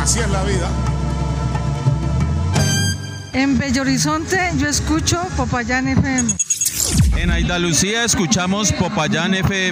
Así es la vida. En Bello Horizonte yo escucho Popayán FM. En Andalucía escuchamos Popayán FM.